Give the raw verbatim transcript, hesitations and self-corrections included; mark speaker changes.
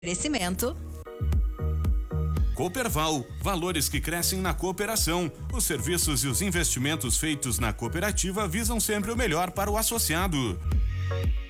Speaker 1: Crescimento.
Speaker 2: Cooperval, valores que crescem na cooperação. Os serviços e os investimentos feitos na cooperativa visam sempre o melhor para o associado.